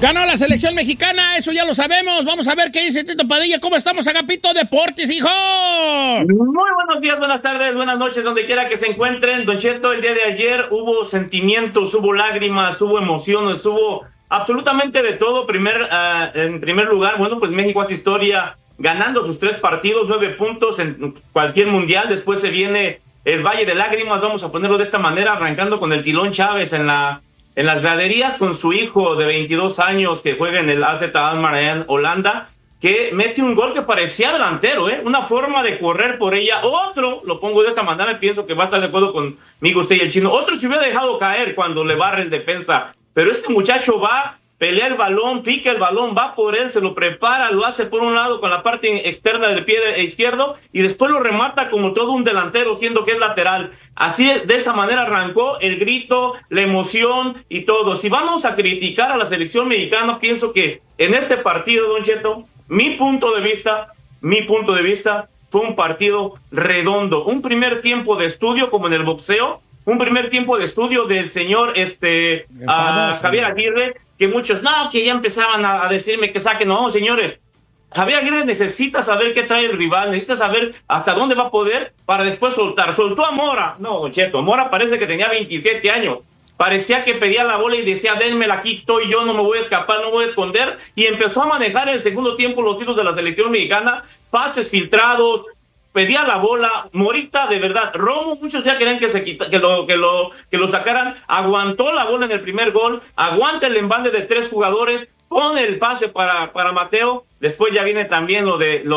Ganó la selección mexicana, eso ya lo sabemos. Vamos a ver qué dice Tito Padilla. ¿Cómo estamos, Agapito Deportes, hijo? Muy buenos días, buenas tardes, buenas noches, donde quiera que se encuentren. Don Cheto, el día de ayer hubo sentimientos, hubo lágrimas, hubo emociones, hubo absolutamente de todo. En primer lugar, bueno, pues México hace historia ganando sus 3 partidos, 9 puntos en cualquier mundial. Después se viene el Valle de Lágrimas, vamos a ponerlo de esta manera, arrancando con el Tilón Chávez en las graderías con su hijo de 22 años que juega en el AZ Alkmaar en Holanda, que mete un gol que parecía delantero, una forma de correr por ella. Otro, lo pongo de esta manera y pienso que va a estar de acuerdo conmigo usted y el chino, otro se hubiera dejado caer cuando le barre el defensa, pero este muchacho va, pelea el balón, pica el balón, va por él, se lo prepara, lo hace por un lado con la parte externa del pie izquierdo y después lo remata como todo un delantero, siendo que es lateral. Así, de esa manera arrancó el grito, la emoción y todo. Si vamos a criticar a la selección mexicana, pienso que en este partido, Don Cheto, mi punto de vista fue un partido redondo. Un primer tiempo de estudio, como en el boxeo, un primer tiempo de estudio del señor Javier Aguirre, que muchos, que ya empezaban a decirme que saquen. No, señores, Javier Aguirre necesita saber qué trae el rival, necesita saber hasta dónde va a poder para después soltar. Soltó a Mora. No, Don Cheto, Mora parece que tenía 27 años. Parecía que pedía la bola y decía, denmela, aquí estoy yo, no me voy a escapar, no me voy a esconder. Y empezó a manejar en el segundo tiempo los hilos de la selección mexicana, pases filtrados, pedía la bola. Morita, de verdad, Romo, muchos ya querían que lo sacaran. Aguantó la bola en el primer gol, aguanta el embate de 3 jugadores, pone el pase para Mateo. Después ya viene también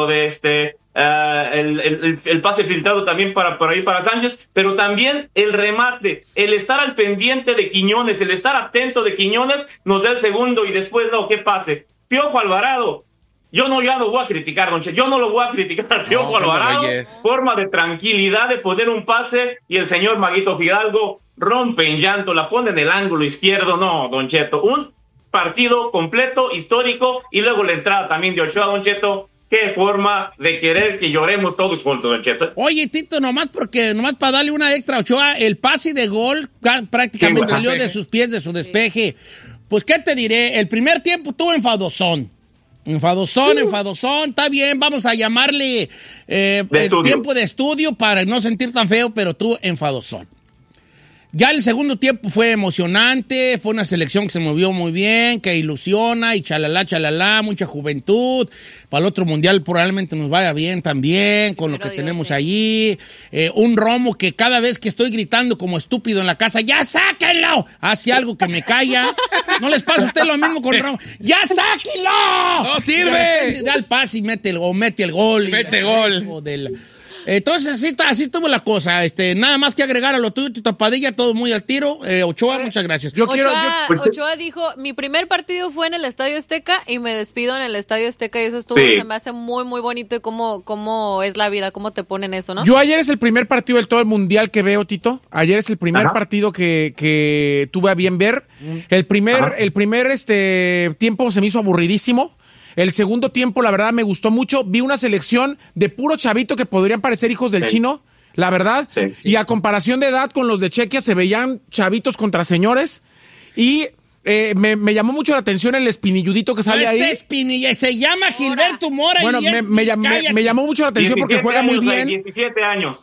el pase filtrado también para Sánchez, pero también el remate, el estar al pendiente de Quiñones, el estar atento de Quiñones, nos da el segundo y después ¿qué pase? Piojo Alvarado. Yo no lo voy a criticar, Don Che, yo no lo voy a criticar al Piojo Alvarado, forma de tranquilidad de poner un pase y el señor Maguito Fidalgo rompe en llanto, la pone en el ángulo izquierdo. No, Don Cheto, un partido completo, histórico, y luego la entrada también de Ochoa, Don Cheto. Qué forma de querer que lloremos todos juntos, Don Cheto. Oye, Tito, nomás para darle una extra a Ochoa, el pase de gol prácticamente salió de sus pies, de su despeje. Pues, ¿qué te diré? El primer tiempo tuvo enfadosón, está bien, vamos a llamarle tiempo de estudio para no sentir tan feo, pero tuvo enfadosón. Ya el segundo tiempo fue emocionante, fue una selección que se movió muy bien, que ilusiona y chalala, mucha juventud. Para el otro mundial probablemente nos vaya bien también con lo que tenemos allí. Un Romo que cada vez que estoy gritando como estúpido en la casa, ¡ya sáquenlo!, hace algo que me calla. ¿No les pasa a usted lo mismo con Romo? ¡Ya sáquenlo! ¡No sirve! Da el pase y mete el gol. Mete gol. Entonces, así estuvo la cosa. Nada más que agregar a lo tuyo, Tito Padilla, todo muy al tiro. Ochoa, muchas gracias. Ochoa dijo, mi primer partido fue en el Estadio Azteca y me despido en el Estadio Azteca y eso se me hace muy, muy bonito y cómo es la vida, cómo te ponen eso, ¿no? Yo ayer es el primer partido del todo el mundial que veo, Tito. Ayer es el primer partido que tuve a bien ver. El primer tiempo se me hizo aburridísimo. El segundo tiempo, la verdad, me gustó mucho. Vi una selección de puro chavito que podrían parecer hijos del chino, la verdad. Sí. Y a comparación de edad con los de Chequia, se veían chavitos contra señores. Y me llamó mucho la atención el espinilludito que sale ahí. Se llama Gilberto Mora. Bueno, me llamó mucho la atención porque juega muy bien. 17 años.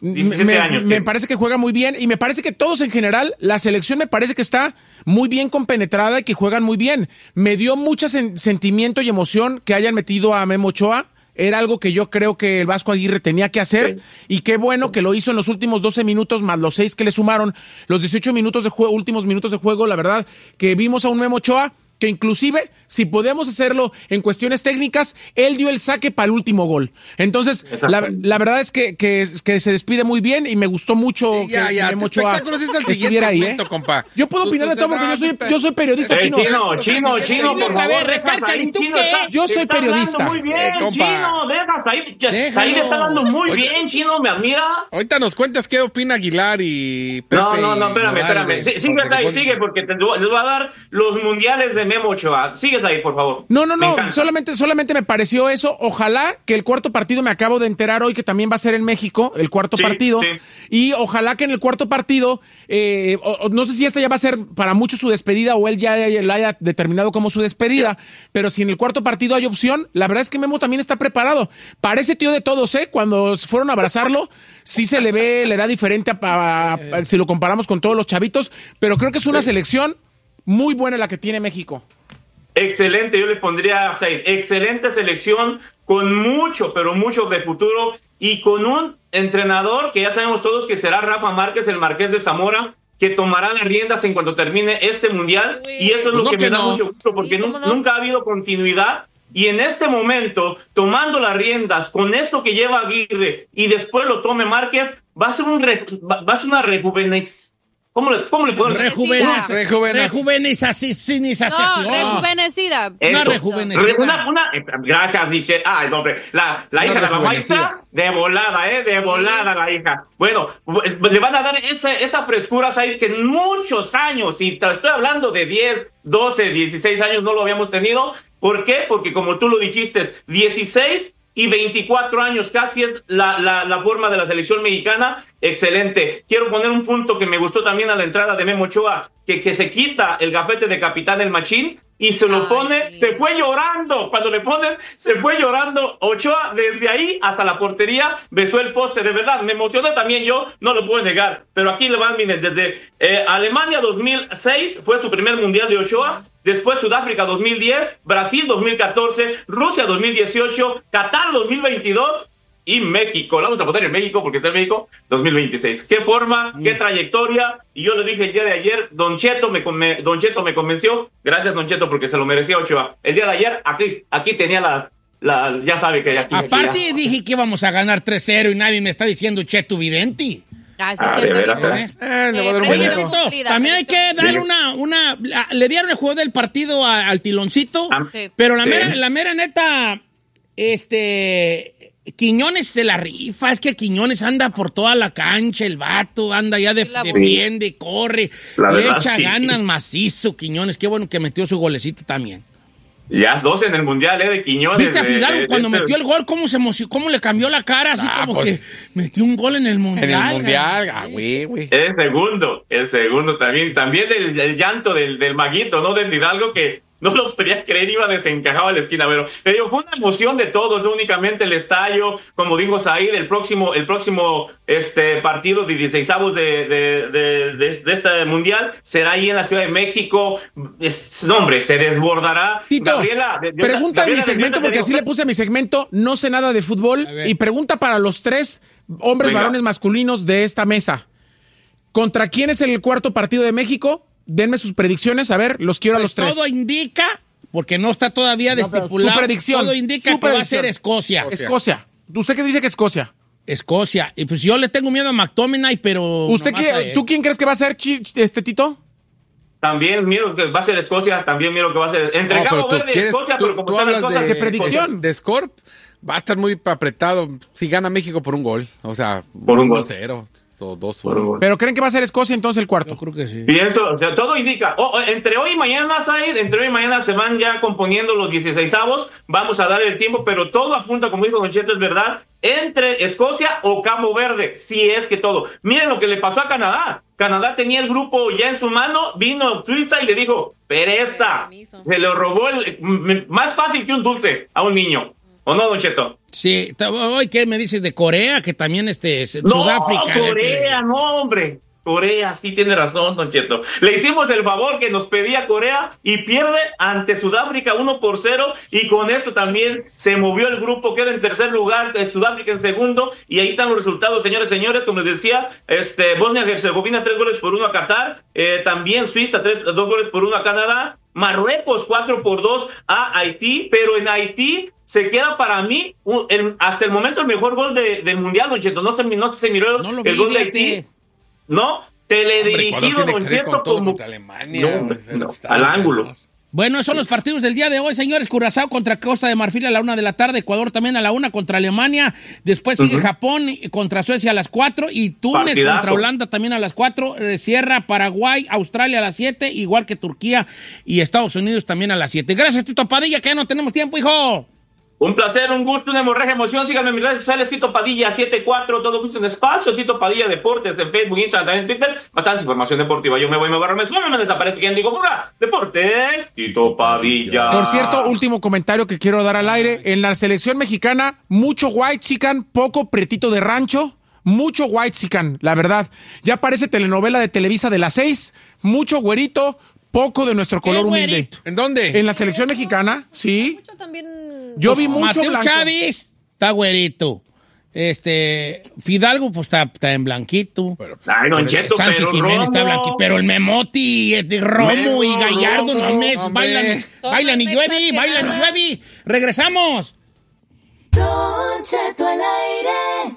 Me parece que juega muy bien y me parece que todos en general, la selección me parece que está muy bien compenetrada y que juegan muy bien. Me dio mucho sentimiento y emoción que hayan metido a Memo Ochoa. Era algo que yo creo que el Vasco Aguirre tenía que hacer y qué bueno que lo hizo en los últimos 12 minutos más los 6 que le sumaron, los 18 minutos de juego, últimos minutos de juego. La verdad que vimos a un Memo Ochoa que inclusive, si podemos hacerlo en cuestiones técnicas, él dio el saque para el último gol. Entonces, la verdad es que se despide muy bien y me gustó mucho que Memo Ochoa estuviera ahí. Compa. Yo puedo opinar de todo porque yo soy periodista, chino. Chino, por favor, recálcale, ¿tú qué? Yo soy periodista. Muy bien, Chino, ahí le está dando muy bien, Chino, me admira. Ahorita nos cuentas qué opina Aguilar y Pepe. No, espérame. Sigue porque les voy a dar los mundiales de tiene Memo Ochoa. Sigues ahí, por favor. No, solamente me pareció eso. Ojalá que el cuarto partido, me acabo de enterar hoy que también va a ser en México, el cuarto partido, y ojalá que en el cuarto partido, no sé si esta ya va a ser para muchos su despedida o él ya la haya determinado como su despedida, pero si en el cuarto partido hay opción, la verdad es que Memo también está preparado. Parece tío de todos, cuando fueron a abrazarlo, sí se le ve, le da diferente si lo comparamos con todos los chavitos, pero creo que es una selección muy buena la que tiene México. Excelente, yo le pondría a Said, excelente selección, con mucho, pero mucho de futuro, y con un entrenador que ya sabemos todos que será Rafa Márquez, el Marqués de Zamora, que tomará las riendas en cuanto termine este mundial, y eso es lo que me da mucho gusto, porque nunca ha habido continuidad, y en este momento, tomando las riendas, con esto que lleva Aguirre, y después lo tome Márquez, va a ser una rejuvenecización. ¿Cómo le puedo decir? Rejuvenecización. Rejuvenecida. Una rejuvenecida. Gracias, dice. Ay, hombre. La hija de la maestra, de volada la hija. Bueno, le van a dar esa frescura, ¿sabes? Que en muchos años, y te estoy hablando de 10, 12, 16 años, no lo habíamos tenido. ¿Por qué? Porque como tú lo dijiste, 16 y 24 años casi es la forma de la selección mexicana. Excelente. Quiero poner un punto que me gustó también a la entrada de Memo Ochoa, que se quita el gafete de capitán el machín y se lo pone, se fue llorando, cuando le ponen, se fue llorando Ochoa, desde ahí hasta la portería, besó el poste, de verdad, me emocioné también yo, no lo puedo negar, pero aquí le van, miren, desde Alemania 2006, fue su primer mundial de Ochoa, después Sudáfrica 2010, Brasil 2014, Rusia 2018, Qatar 2022, y México, la vamos a poner en México porque está en México, 2026. ¿Qué forma, qué trayectoria? Y yo le dije el día de ayer, Don Cheto me convenció. Gracias, Don Cheto, porque se lo merecía Ochoa. El día de ayer, aquí tenía ya sabe que aquí. Aparte dije que íbamos a ganar 3-0 y nadie me está diciendo Cheto Videnti. Ah, sí, es cierto. Oye, Tito, también hay que dar le dieron el juego del partido al Tiloncito, pero la mera neta, Quiñones se la rifa, es que Quiñones anda por toda la cancha, el vato anda ya defiende, corre, le echa ganas macizo, Quiñones, qué bueno que metió su golecito también. Ya 12 en el Mundial, de Quiñones. ¿Viste a Fidalgo cuando metió el gol? ¿Cómo se emocionó? ¿Cómo le cambió la cara? Así como pues, que metió un gol en el Mundial. En el Mundial, güey. El segundo también el llanto del maguito, ¿no? De Fidalgo, que no lo podía creer, iba desencajado a la esquina, pero fue una emoción de todos, no únicamente el estadio, como dijo Said, el próximo partido de 16avos de este mundial será ahí en la Ciudad de México. Hombre, se desbordará. Tito, pregunta en mi segmento, porque así le puse a mi segmento, no sé nada de fútbol, y pregunta para los tres varones masculinos de esta mesa. ¿Contra quién es el cuarto partido de México? Denme sus predicciones, a ver, los quiero a los tres. Todo indica, porque no está todavía estipulado, su predicción, todo indica que va a ser Escocia. ¿Usted qué dice que Escocia? Escocia. Y pues yo le tengo miedo a McTominay, pero... ¿Tú quién crees que va a ser, Tito? También miro que va a ser Escocia, también miro que va a ser... Entre Cabo Verde y Escocia, pero como están las cosas... ¿Qué predicción? De Scorp va a estar muy apretado si gana México por un gol. O sea, por un 1-0. 2-1. ¿Pero creen que va a ser Escocia entonces el cuarto? Yo creo que sí. Pienso, o sea, todo indica. Entre hoy y mañana, Said, se van ya componiendo los 16avos. Vamos a dar el tiempo, pero todo apunta, como dijo Don Cheto, es verdad, entre Escocia o Cabo Verde. Si es que todo. Miren lo que le pasó a Canadá. Canadá tenía el grupo ya en su mano, vino Suiza y le dijo, peresta. Se lo robó más fácil que un dulce a un niño. ¿O no, Don Cheto? Sí, hoy ¿qué me dices de Corea? Que también Sudáfrica. Corea, no, hombre. Corea, sí tiene razón, Don Cheto. Le hicimos el favor que nos pedía Corea y pierde ante Sudáfrica 1-0 y con esto también se movió el grupo, queda en tercer lugar, Sudáfrica en segundo y ahí están los resultados, señores, como les decía, Bosnia-Herzegovina 3-1 a Qatar, también Suiza 2-1 a Canadá, Marruecos 4-2 a Haití, pero en Haití se queda para mí hasta el momento el mejor gol del Mundial, Don Cheto. No se miró el gol de Haití. No, teledirigido, Don Cheto, como... Contra Alemania. No, al ángulo. Bueno, son los partidos del día de hoy, señores. Curazao contra Costa de Marfil a la 1 de la tarde. Ecuador también a la 1 contra Alemania. Después sigue Japón contra Suecia a las 4. Y Túnez contra Holanda también a las 4. Cierra Paraguay, Australia a las 7. Igual que Turquía y Estados Unidos también a las 7. Gracias, Tito Padilla, que ya no tenemos tiempo, hijo. Un placer, un gusto, una hemorragia emoción. Síganme en mis redes sociales, Tito Padilla 74, todo gusto en espacio, Tito Padilla Deportes en Facebook, Instagram, también en Twitter. Bastante información deportiva. Yo me voy, me barro, me escucho, me desaparece. ¿Quién digo? ¡Pura! Deportes, Tito Padilla. Por cierto, último comentario que quiero dar al aire. En la selección mexicana, mucho white chican, poco pretito de rancho. Mucho white chican, la verdad. Ya parece telenovela de Televisa de las 6. Mucho güerito, poco de nuestro color humilde. ¿En dónde? En la selección mexicana, sí. Mucho también. Yo vi mucho Mateo blanco. Chávez está güerito. Fidalgo, pues está en blanquito. Ay, Don Cheto, Santi pero Jiménez Romo. está blanquito. Pero el Memoti, Romo y Gallardo, no me bailan y llueve. Regresamos. Don Cheto al aire.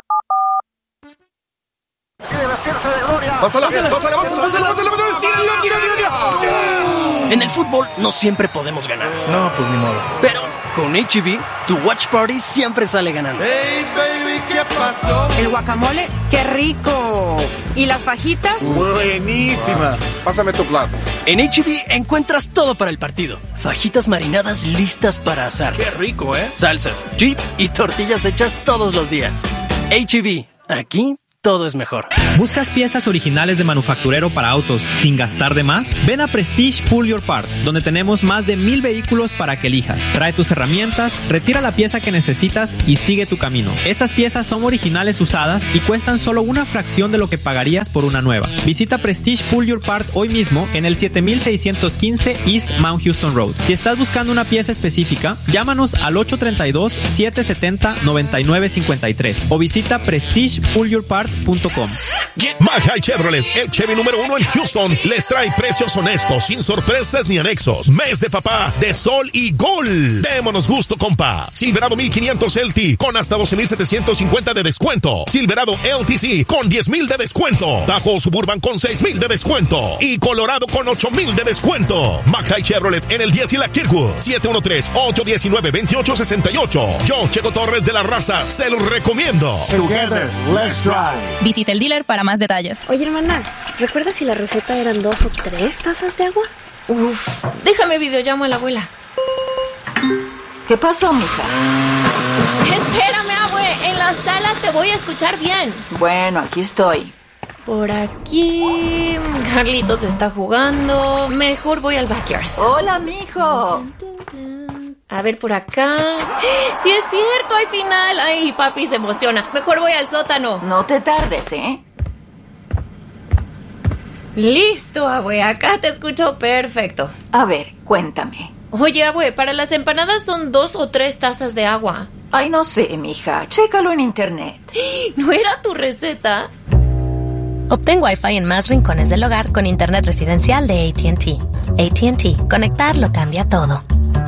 En el fútbol no siempre podemos ganar. No, pues ni modo. Pero con H-E-B, tu watch party siempre sale ganando. Hey, baby, ¿qué pasó? El guacamole, ¡qué rico! ¿Y las fajitas? Buenísima. Pásame tu plato. En H-E-B encuentras todo para el partido. Fajitas marinadas listas para asar. Qué rico, ¿eh? Salsas, chips y tortillas hechas todos los días. H-E-B, aquí todo es mejor. ¿Buscas piezas originales de manufacturero para autos sin gastar de más? Ven a Prestige Pull Your Part, donde tenemos más de 1,000 vehículos para que elijas. Trae tus herramientas, retira la pieza que necesitas y sigue tu camino. Estas piezas son originales usadas y cuestan solo una fracción de lo que pagarías por una nueva. Visita Prestige Pull Your Part hoy mismo en el 7615 East Mount Houston Road. Si estás buscando una pieza específica, llámanos al 832-770-9953 o visita prestigepullyourpart.com. Maja Chevrolet, el Chevy número 1 en Houston, les trae precios honestos, sin sorpresas ni anexos. Mes de papá, de sol y gol. Démonos gusto, compa. Silverado 1500 LT con hasta 12,750 de descuento. Silverado LTC con 10,000 de descuento. Tahoe Suburban con 6,000 de descuento. Y Colorado con 8,000 de descuento. Maja Chevrolet en el 10 y la Kirkwood. 713-819-2868. Yo, Checo Torres de la Raza, se los recomiendo. Together, let's drive. Visita el dealer para más detalles. Oye, hermana, ¿recuerdas si la receta eran 2 o 3 tazas de agua? Uf, déjame videollamo a la abuela. ¿Qué pasó, mija? Espérame, abue, en la sala te voy a escuchar bien. Bueno, aquí estoy. Por aquí... Carlitos está jugando. Mejor voy al backyard. Hola, mijo. A ver, por acá... ¡Sí es cierto! ¡Hay final! ¡Ay, papi se emociona! Mejor voy al sótano. No te tardes, ¿eh? Listo, abue. Acá te escucho perfecto. A ver, cuéntame. Oye, abue, para las empanadas son 2 o 3 tazas de agua. Ay, no sé, mija. Chécalo en internet. ¿No era tu receta? Obtén Wi-Fi en más rincones del hogar con internet residencial de AT&T. AT&T. Conectar lo cambia todo.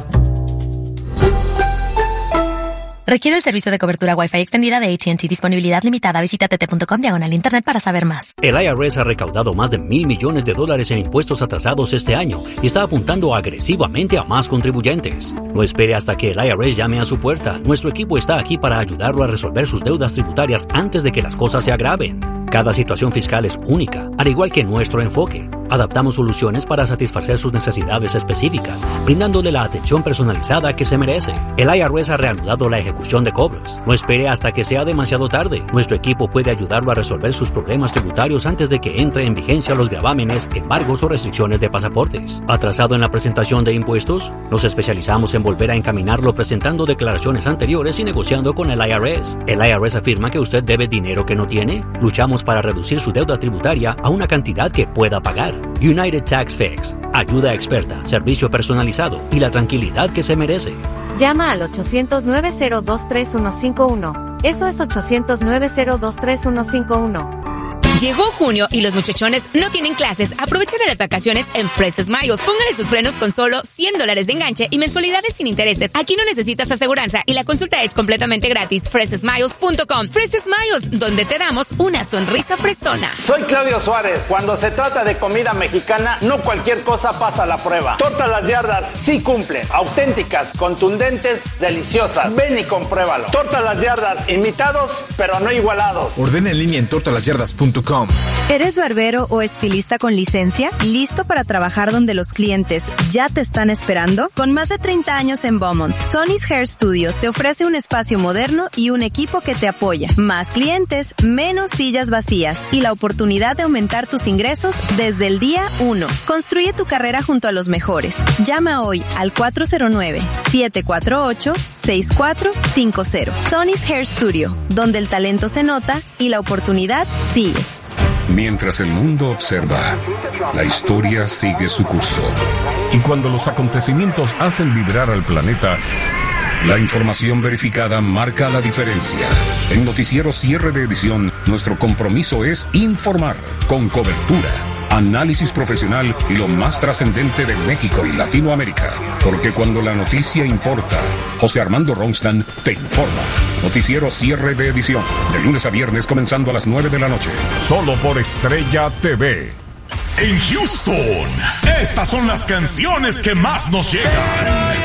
Requiere el servicio de cobertura Wi-Fi extendida de AT&T. Disponibilidad limitada. Visita tt.com/internet para saber más. El IRS ha recaudado más de $1,000 millones en impuestos atrasados este año y está apuntando agresivamente a más contribuyentes. No espere hasta que el IRS llame a su puerta. Nuestro equipo está aquí para ayudarlo a resolver sus deudas tributarias antes de que las cosas se agraven. Cada situación fiscal es única, al igual que nuestro enfoque. Adaptamos soluciones para satisfacer sus necesidades específicas, brindándole la atención personalizada que se merece. El IRS ha reanudado la ejecución de cobros. No espere hasta que sea demasiado tarde. Nuestro equipo puede ayudarlo a resolver sus problemas tributarios antes de que entre en vigencia los gravámenes, embargos o restricciones de pasaportes. ¿Atrasado en la presentación de impuestos? Nos especializamos en volver a encaminarlo presentando declaraciones anteriores y negociando con el IRS. ¿El IRS afirma que usted debe dinero que no tiene? Luchamos para reducir su deuda tributaria a una cantidad que pueda pagar. United Tax Fix. Ayuda experta, servicio personalizado y la tranquilidad que se merece. Llama al 800-902-3151. Eso es 800-902-3151. Llegó junio y los muchachones no tienen clases. Aprovecha de las vacaciones en Fresh Smiles. Póngale sus frenos con solo $100 de enganche y mensualidades sin intereses. Aquí no necesitas aseguranza y la consulta es completamente gratis. FreshSmiles.com. Fresh Smiles, donde te damos una sonrisa fresona. Soy Claudio Suárez. Cuando se trata de comida mexicana, no cualquier cosa pasa la prueba. Tortas Las Yardas sí cumplen. Auténticas, contundentes, deliciosas. Ven y compruébalo. Tortas Las Yardas, imitados, pero no igualados. Ordena en línea en tortalasyardas.com. ¿Eres barbero o estilista con licencia? ¿Listo para trabajar donde los clientes ya te están esperando? Con más de 30 años en Beaumont, Tony's Hair Studio te ofrece un espacio moderno y un equipo que te apoya. Más clientes, menos sillas vacías y la oportunidad de aumentar tus ingresos desde el día 1. Construye tu carrera junto a los mejores. Llama hoy al 409-748-6450. Tony's Hair Studio, donde el talento se nota y la oportunidad sigue. Mientras el mundo observa, la historia sigue su curso. Y cuando los acontecimientos hacen vibrar al planeta, la información verificada marca la diferencia. En Noticiero Cierre de Edición, nuestro compromiso es informar con cobertura, análisis profesional y lo más trascendente de México y Latinoamérica. Porque cuando la noticia importa, José Armando Ronstan te informa. Noticiero Cierre de Edición, de lunes a viernes comenzando a las 9 de la noche. Solo por Estrella TV. En Houston, estas son las canciones que más nos llegan.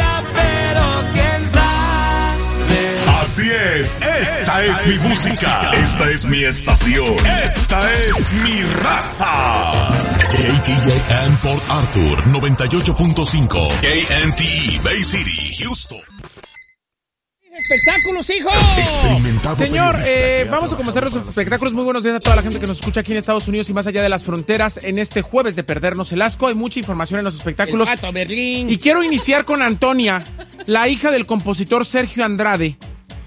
Así es, esta es mi música, esta es mi estación, esta es mi raza. KTJN Port Arthur 98.5, KNTE Bay City, Houston. Espectáculos, hijo. Experimentado. Señor, vamos a comenzar los espectáculos. Muy buenos días a toda la gente que nos escucha aquí en Estados Unidos y más allá de las fronteras en este jueves de perdernos el asco. Hay mucha información en los espectáculos. El Pato Berlín. Y quiero iniciar con Antonia, la hija del compositor Sergio Andrade,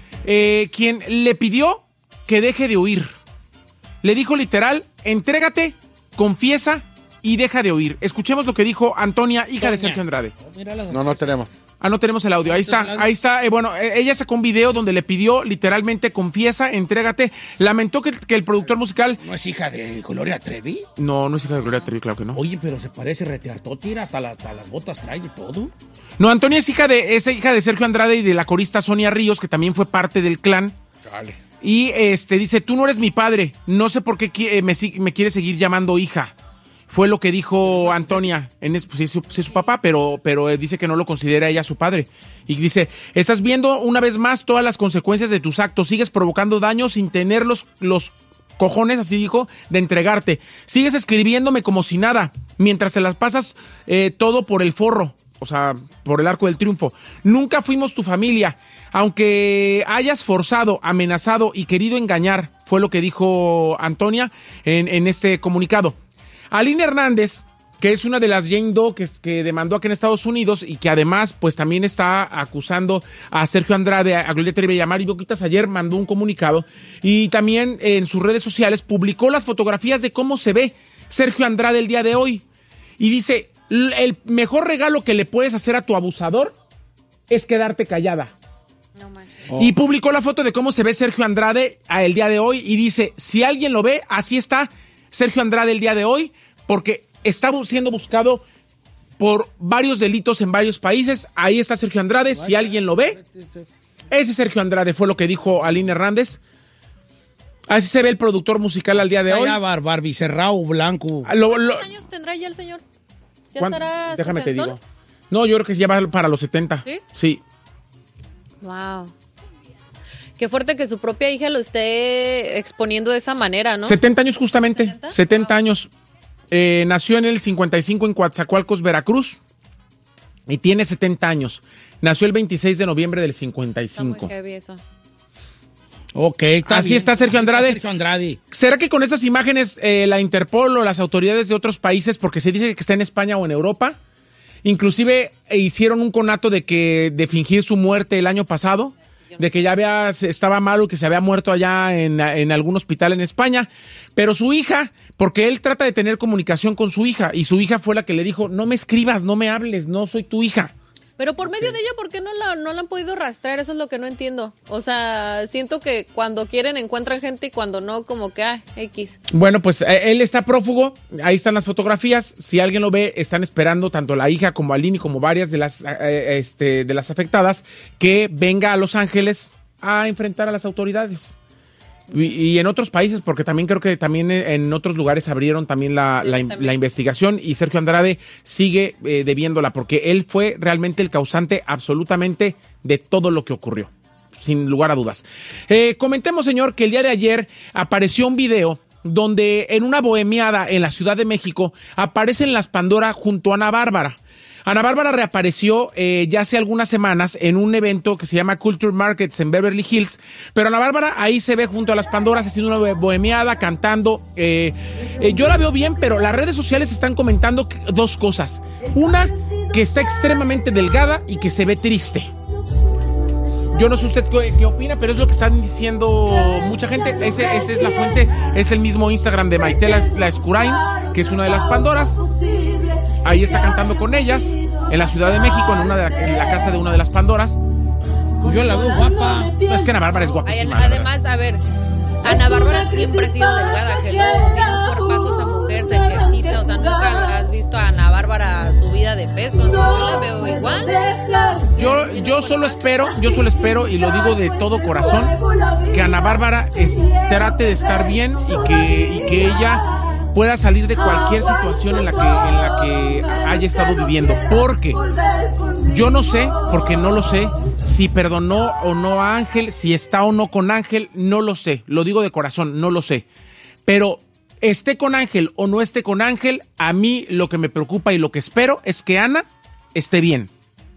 quien le pidió que deje de huir. Le dijo literal, entrégate, confiesa y deja de huir. Escuchemos lo que dijo Antonia, hija de Sergio Andrade. No tenemos. Ah, no tenemos el audio. Ahí está. Bueno, ella sacó un video donde le pidió literalmente, confiesa, entrégate. Lamentó que el productor musical... ¿No es hija de Gloria Trevi? No es hija de Gloria Trevi, claro que no. Oye, pero se parece reteartó, tira, hasta las botas trae y todo. No, Antonia es hija de Sergio Andrade y de la corista Sonia Ríos, que también fue parte del clan. Dale. Y dice, tú no eres mi padre, no sé por qué me quieres seguir llamando hija. Fue lo que dijo Antonia. Pues es su papá, pero dice que no lo considera ella su padre. Y dice, estás viendo una vez más todas las consecuencias de tus actos. Sigues provocando daño sin tener los cojones, así dijo, de entregarte. Sigues escribiéndome como si nada, mientras te las pasas todo por el forro. O sea, por el arco del triunfo. Nunca fuimos tu familia. Aunque hayas forzado, amenazado y querido engañar, fue lo que dijo Antonia en este comunicado. Aline Hernández, que es una de las Jane Doe que demandó aquí en Estados Unidos y que además pues también está acusando a Sergio Andrade, a Gloria Trevi y a Mari Boquitas, ayer mandó un comunicado y también en sus redes sociales publicó las fotografías de cómo se ve Sergio Andrade el día de hoy. Y dice, el mejor regalo que le puedes hacer a tu abusador es quedarte callada. No manches. Y publicó la foto de cómo se ve Sergio Andrade el día de hoy y dice, si alguien lo ve, así está Sergio Andrade el día de hoy, porque está siendo buscado por varios delitos en varios países. Ahí está Sergio Andrade, si alguien lo ve, ese Sergio Andrade, fue lo que dijo Aline Hernández. Así se ve el productor musical al día de hoy. Ya Barbie Cerrado Blanco. ¿Cuántos años tendrá ya el señor? ¿Ya estará? Déjame te digo. No, yo creo que ya va para los 70. ¿Sí? Sí. Wow. Qué fuerte que su propia hija lo esté exponiendo de esa manera, ¿no? 70 años justamente, 70 años. Nació en el 55 en Coatzacoalcos, Veracruz, y tiene 70 años. Nació el 26 de noviembre del 55. Está muy heavy eso. Ok, así bien. Está Sergio Andrade. Sergio Andrade. ¿Será que con estas imágenes la Interpol o las autoridades de otros países, porque se dice que está en España o en Europa, inclusive hicieron un conato de fingir su muerte el año pasado? De que ya estaba malo, que se había muerto allá en algún hospital en España, pero su hija, porque él trata de tener comunicación con su hija, y su hija fue la que le dijo, no me escribas, no me hables, no soy tu hija. Pero por medio de ella, ¿por qué no la han podido rastrear? Eso es lo que no entiendo. O sea, siento que cuando quieren encuentran gente y cuando no, como que, X. Bueno, pues él está prófugo, ahí están las fotografías, si alguien lo ve, están esperando tanto la hija como Aline como varias de las afectadas que venga a Los Ángeles a enfrentar a las autoridades. Y en otros países, porque también creo que también en otros lugares abrieron también la investigación, y Sergio Andrade sigue debiéndola, porque él fue realmente el causante absolutamente de todo lo que ocurrió, sin lugar a dudas. Comentemos, señor, que el día de ayer apareció un video donde en una bohemiada en la Ciudad de México aparecen las Pandora junto a Ana Bárbara. Ana Bárbara reapareció ya hace algunas semanas en un evento que se llama Culture Markets en Beverly Hills, pero Ana Bárbara ahí se ve junto a las Pandoras haciendo una bohemiada, cantando. Yo la veo bien, pero las redes sociales están comentando dos cosas. Una, que está extremadamente delgada y que se ve triste. Yo no sé usted qué opina, pero es lo que están diciendo mucha gente. Esa es la fuente, es el mismo Instagram de Maite la Escurain, que es una de las Pandoras. Ahí está cantando con ellas, en la Ciudad de México, en la casa de una de las Pandoras. Pues yo la veo guapa. No, es que Ana Bárbara es guapísima. Además, a ver, Ana Bárbara siempre ha sido delgada, que luego tiene un cuerpazo esa mujer, se ejercita, o sea, nunca has visto a Ana Bárbara subida de peso, entonces yo la veo igual. Yo solo espero, y lo digo de todo corazón, que Ana Bárbara trate de estar bien y que ella pueda salir de cualquier situación en la que haya estado viviendo, porque yo no sé, porque no lo sé, si perdonó o no a Ángel, si está o no con Ángel, no lo sé, lo digo de corazón, no lo sé, pero esté con Ángel o no esté con Ángel, a mí lo que me preocupa y lo que espero es que Ana esté bien.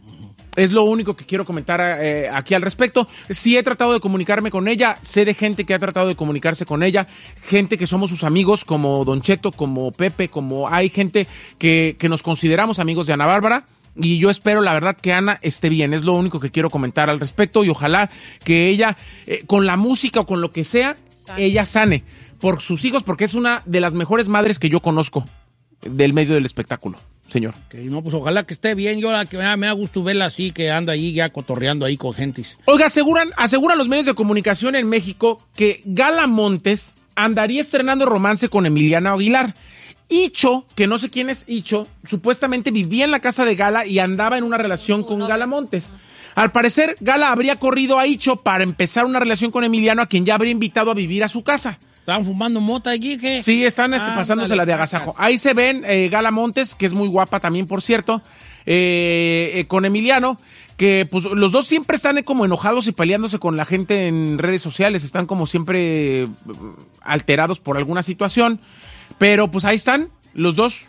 Es lo único que quiero comentar aquí al respecto. Sí he tratado de comunicarme con ella, sé de gente que ha tratado de comunicarse con ella, gente que somos sus amigos, como Don Cheto, como Pepe, como hay gente que nos consideramos amigos de Ana Bárbara, y yo espero, la verdad, que Ana esté bien. Es lo único que quiero comentar al respecto, y ojalá que ella, con la música o con lo que sea, ella sane por sus hijos, porque es una de las mejores madres que yo conozco del medio del espectáculo, señor. Okay, no, pues ojalá que esté bien. Yo que me da gusto verla así, que anda ahí ya cotorreando ahí con gentes. Oiga, aseguran los medios de comunicación en México que Gala Montes andaría estrenando romance con Emiliano Aguilar. Icho, que no sé quién es Icho, supuestamente vivía en la casa de Gala y andaba en una relación con Gala Montes. Al parecer, Gala habría corrido a Icho para empezar una relación con Emiliano, a quien ya habría invitado a vivir a su casa. ¿Estaban fumando mota allí? ¿Qué? Sí, están pasándosela de agasajo. Ahí se ven Gala Montes, que es muy guapa también, por cierto, con Emiliano, que pues los dos siempre están como enojados y peleándose con la gente en redes sociales, están como siempre alterados por alguna situación, pero pues ahí están los dos.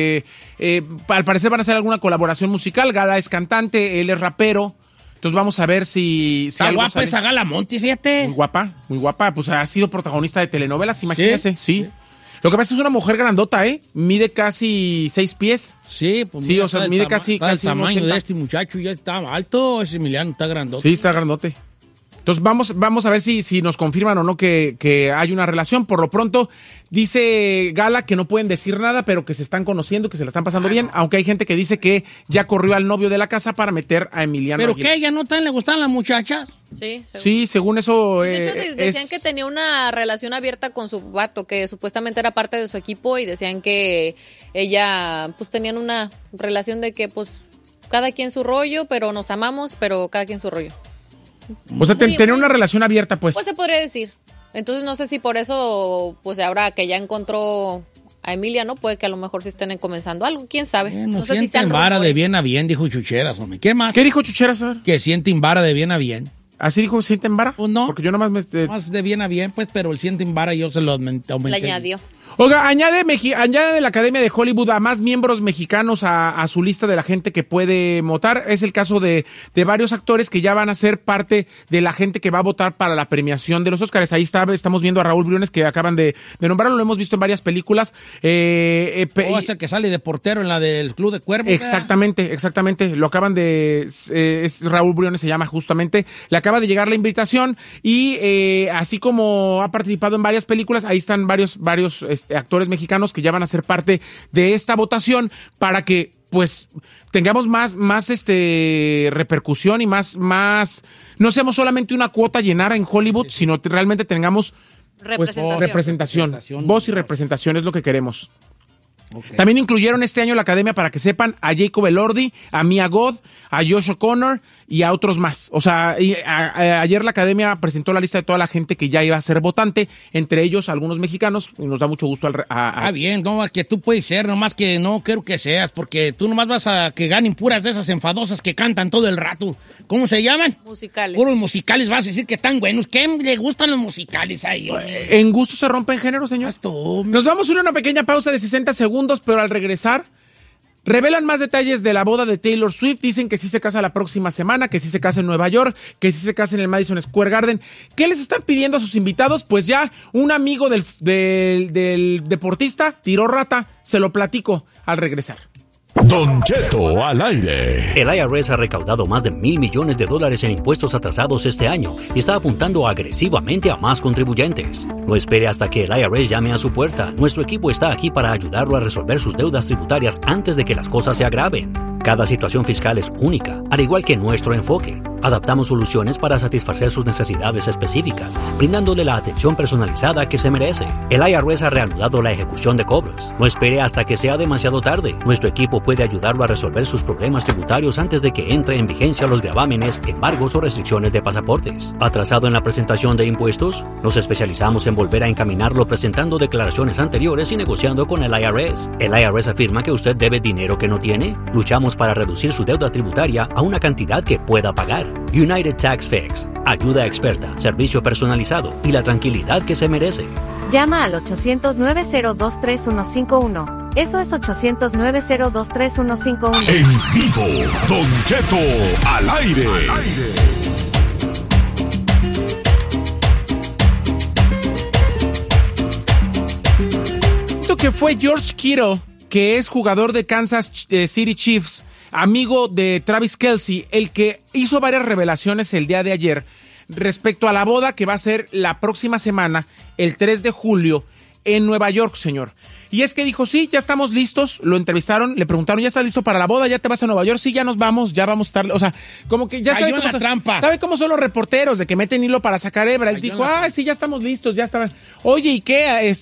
Al parecer van a hacer alguna colaboración musical. Gala es cantante, él es rapero. Entonces vamos a ver si está guapa sale. Esa Gala Montes, fíjate. Muy guapa. Pues ha sido protagonista de telenovelas, imagínese. Sí. Lo que pasa es que es una mujer grandota, Mide casi 6 pies. Sí, pues sí, o sea, mide casi el tamaño de este muchacho ya está alto. Ese Emiliano está grandote. Sí, está grandote. Entonces vamos a ver si nos confirman o no que hay una relación. Por lo pronto dice Gala que no pueden decir nada, pero que se están conociendo, que se la están pasando bien, aunque hay gente que dice que ya corrió al novio de la casa para meter a Emiliano. ¿Pero qué? ¿Ya no le gustan las muchachas? Sí, según eso. De hecho, decían que tenía una relación abierta con su vato, que supuestamente era parte de su equipo, y decían que ella, pues tenían una relación de que, pues, cada quien su rollo, pero nos amamos, pero cada quien su rollo. O sea, tener una relación abierta, pues. Pues se podría decir. Entonces no sé si por eso, pues ahora que ya encontró a Emilia, ¿no? Puede que a lo mejor sí estén comenzando algo, quién sabe. No sé si sienten vara de bien a bien, dijo Chucheras, hombre. ¿Qué más? ¿Qué dijo Chucheras? A ver. Que sienten vara de bien a bien. ¿Así dijo sienten vara? Pues no. Porque yo nomás más de bien a bien, pues, pero el sienten vara yo se lo aumenté. Le añadió. Oiga, añade de la Academia de Hollywood a más miembros mexicanos a su lista de la gente que puede votar. Es el caso de varios actores que ya van a ser parte de la gente que va a votar para la premiación de los Óscares. Ahí estamos viendo a Raúl Briones, que acaban de nombrarlo, lo hemos visto en varias películas. Es el que sale de portero en la del Club de Cuervos. Exactamente. Lo acaban de... es Raúl Briones, se llama justamente. Le acaba de llegar la invitación y así como ha participado en varias películas, ahí están varios actores mexicanos que ya van a ser parte de esta votación para que pues tengamos más repercusión y más, no seamos solamente una cuota a llenar en Hollywood, sino que realmente tengamos representación. Voz y representación es lo que queremos. Okay. También incluyeron este año la academia, para que sepan, a Jacob Elordi, a Mia Goth, a Josh O'Connor y a otros más. O sea, ayer la academia presentó la lista de toda la gente que ya iba a ser votante, entre ellos algunos mexicanos, y nos da mucho gusto. Bien, no, que tú puedes ser, nomás que no quiero que seas, porque tú nomás vas a que ganen puras de esas enfadosas que cantan todo el rato. ¿Cómo se llaman? Musicales. Puros musicales, vas a decir que están buenos. ¿Qué le gustan los musicales ahí? En gusto se rompen géneros, señor. Nos vamos a una pequeña pausa de 60 segundos, pero al regresar revelan más detalles de la boda de Taylor Swift. Dicen que sí se casa la próxima semana, que sí se casa en Nueva York, que sí se casa en el Madison Square Garden. ¿Qué les están pidiendo a sus invitados? Pues ya un amigo del deportista tiró rata. Se lo platico al regresar. Don Cheto al aire. El IRS ha recaudado más de $1,000 millones en impuestos atrasados este año y está apuntando agresivamente a más contribuyentes. No espere hasta que el IRS llame a su puerta. Nuestro equipo está aquí para ayudarlo a resolver sus deudas tributarias antes de que las cosas se agraven. Cada situación fiscal es única, al igual que nuestro enfoque. Adaptamos soluciones para satisfacer sus necesidades específicas, brindándole la atención personalizada que se merece. El IRS ha reanudado la ejecución de cobros. No espere hasta que sea demasiado tarde. Nuestro equipo puede ayudarlo a resolver sus problemas tributarios antes de que entre en vigencia los gravámenes, embargos o restricciones de pasaportes. ¿Atrasado en la presentación de impuestos? Nos especializamos en volver a encaminarlo presentando declaraciones anteriores y negociando con el IRS. ¿El IRS afirma que usted debe dinero que no tiene? Luchamos para reducir su deuda tributaria a una cantidad que pueda pagar. United Tax Fix. Ayuda experta, servicio personalizado y la tranquilidad que se merece. Llama al 800-902-3151. Eso es 800-902-3151. En vivo, Don Cheto al aire. Esto que fue George Kittle, que es jugador de Kansas City Chiefs, amigo de Travis Kelce, el que hizo varias revelaciones el día de ayer respecto a la boda que va a ser la próxima semana, el 3 de julio, en Nueva York, señor. Y es que dijo, sí, ya estamos listos. Lo entrevistaron, le preguntaron, ¿ya estás listo para la boda? ¿Ya te vas a Nueva York? Sí, ya nos vamos, ya vamos a estar... O sea, como que ya sabe cómo, trampa. ¿Sabe cómo son los reporteros? De que meten hilo para sacar hebra. Él dijo, sí, ya estamos listos, ya estaban... Oye, ¿y qué?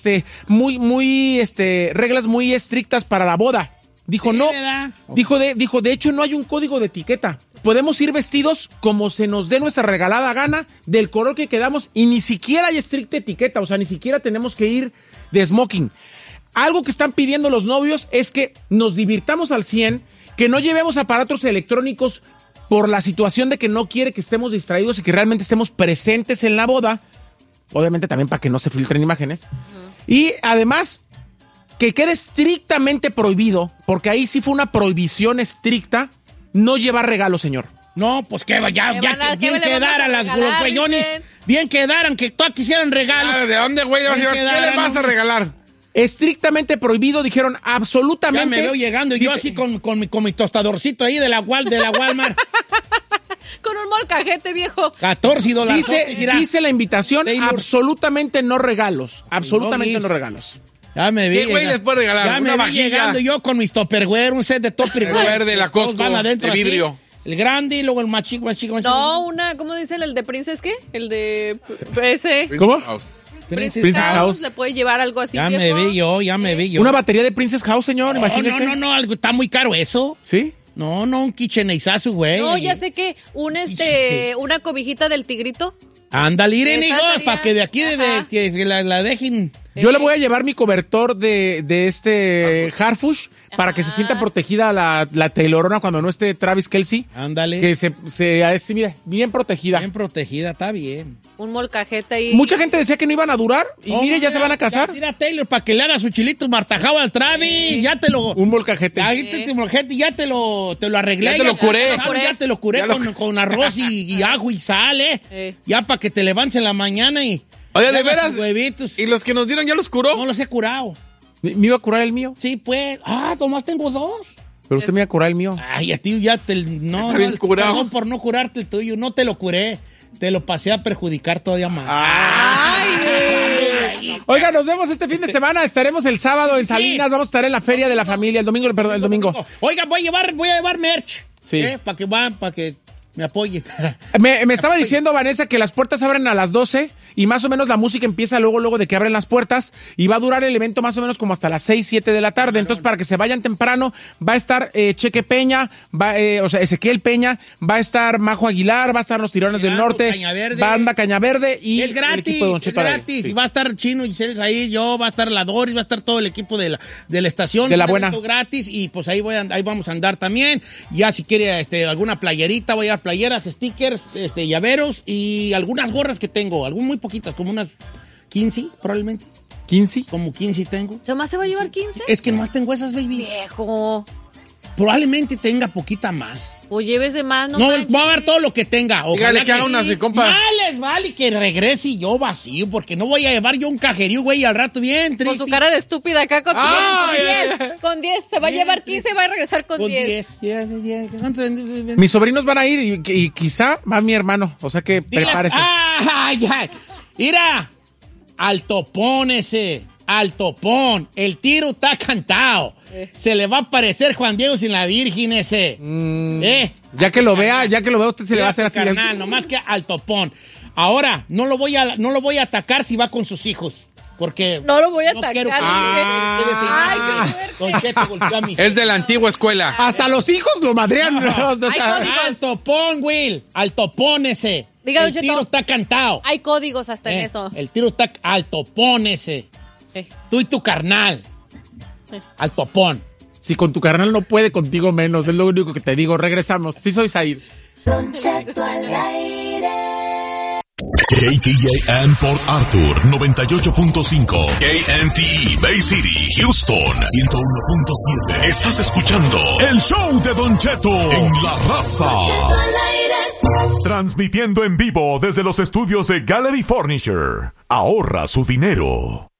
Reglas muy estrictas para la boda. Dijo, no. Dijo, de hecho, no hay un código de etiqueta. Podemos ir vestidos como se nos dé nuestra regalada gana, del color que quedamos, y ni siquiera hay estricta etiqueta. O sea, ni siquiera tenemos que ir de smoking. Algo que están pidiendo los novios es que nos divirtamos al 100, que no llevemos aparatos electrónicos por la situación de que no quiere que estemos distraídos y que realmente estemos presentes en la boda. Obviamente también para que no se filtren imágenes. Y además, que quede estrictamente prohibido, porque ahí sí fue una prohibición estricta, no llevar regalos, señor. No, pues que ya bien quedaran los güeyones, bien quedaran que todas quisieran regalos. ¿De dónde, güey? ¿Qué les vas a regalar? Estrictamente prohibido, dijeron, absolutamente. Ya me veo llegando, dice, yo así con mi tostadorcito ahí de la Walmart. Con un molcajete, viejo. $14. Dice la invitación, Taylor. Absolutamente no regalos. Absolutamente no regalos. Ya me vi. ¿Qué güey les puede regalar? Ya una me vi llegando yo con mis Tupperware, un set de Tupperware de la Costco, de vidrio. Así, el grande y luego el más chico. No, ¿cómo dice el de Princess qué? El de ese. ¿Cómo? Princess House. ¿Le puede llevar algo así? Ya me vi yo. Una batería de Princess House, señor, imagínese. No, algo está muy caro eso. ¿Sí? No, un KitchenAizazu, güey. No, ya sé que una cobijita del tigrito. Ándale, Irene, para que de aquí que la dejen. Yo le voy a llevar mi cobertor de Harfush para que se sienta protegida la Taylorona cuando no esté Travis Kelce. Ándale. Que mira, bien protegida. Bien protegida, está bien. Un molcajete ahí. Mucha gente decía que no iban a durar y mire, ya se van a casar. Mira, Taylor, para que le haga su chilito martajado al Travis. Ya te lo... Un molcajete. Ahí te molcajete, ya te lo arreglé. Ya te lo curé. Ya te lo curé con arroz y ajo y sal, Ya para que te levantes en la mañana y... Oye, ¿de veras? Huevitos. ¿Y los que nos dieron ya los curó? No los he curado. ¿Me iba a curar el mío? Sí, pues. Nomás tengo 2. Pero usted me iba a curar el mío. Ay, a ti ya no, perdón por no curarte el tuyo. No te lo curé. Te lo pasé a perjudicar todavía más. Ay, Oiga, nos vemos este fin de semana. Estaremos el sábado en Salinas. Vamos a estar en la Feria de la Familia. El domingo. Oiga, voy a llevar merch. Sí. Para que me apoyen. Me estaba diciendo Vanessa que las puertas abren a las 12 y más o menos la música empieza luego de que abren las puertas y va a durar el evento más o menos como hasta las 6, 7 de la tarde. Entonces, para que se vayan temprano, va a estar Cheque Peña, Ezequiel Peña, va a estar Majo Aguilar, va a estar Los Tirones del Norte, Banda Cañaverde y es gratis, el equipo de Don Cheto. Es gratis. Sí. Va a estar Chino y Celes ahí, yo, va a estar la Doris, va a estar todo el equipo de la estación. De la buena. Gratis y pues ahí vamos a andar también. Ya si quiere alguna playerita, voy a llevar playeras, stickers, llaveros y algunas gorras que tengo, muy poquitas, como unas 15 probablemente. ¿15? Como 15 tengo. ¿Nomás se va a llevar 15? Es que nomás tengo esas, baby. Viejo. Probablemente tenga poquita más. O lleves de más, no voy a ver todo lo que tenga. Dígale que haga unas, mi compa. Vale que regrese y yo vacío, porque no voy a llevar yo un cajerío, güey, al rato bien triste. Con su cara de estúpida acá con 10. Con 10, se va a llevar 15, va a regresar con 10. Mis sobrinos van a ir y quizá va mi hermano, o sea que prepárese. Mira, al topón ese. Al topón, el tiro está cantado. Se le va a aparecer Juan Diego sin la Virgen ese. Ya que lo vea, usted se le va a hacer así. Carnal, nomás que al topón. Ahora, no lo voy a atacar si va con sus hijos. Porque no lo voy a atacar. Es de la antigua escuela. Hasta los hijos lo madrean. Al topón, Will. Al topón ese. Diga, el tiro está cantado. Hay códigos hasta en eso. El tiro está al topón ese. Tú y tu carnal. Al topón. Si con tu carnal no puede, contigo menos. Es lo único que te digo. Regresamos. Sí soy Said. Don Cheto al aire. KTJN Port Arthur 98.5, KNTE Bay City, Houston 101.7. Estás escuchando el show de Don Cheto en La Raza. Transmitiendo en vivo desde los estudios de Gallery Furniture. Ahorra su dinero.